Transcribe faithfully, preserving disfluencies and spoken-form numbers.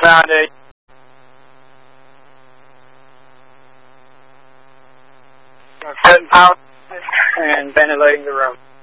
around it. Setting power and ventilating the room.